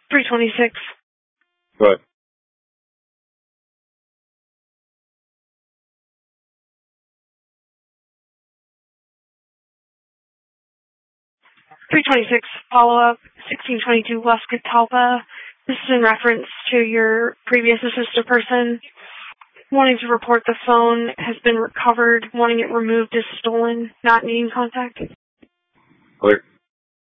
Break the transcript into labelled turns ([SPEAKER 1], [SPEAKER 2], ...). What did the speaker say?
[SPEAKER 1] 326.
[SPEAKER 2] Go ahead.
[SPEAKER 1] Follow-up, 1622 West Catalpa. This is in reference to your previous assistant person wanting to report the phone has been recovered, wanting it removed as stolen, not needing contact.
[SPEAKER 2] Clear.